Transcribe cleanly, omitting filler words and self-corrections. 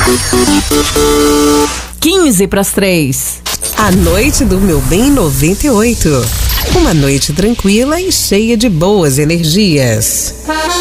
2:15. A noite do Meu Bem 98. Uma noite tranquila e cheia de boas energias.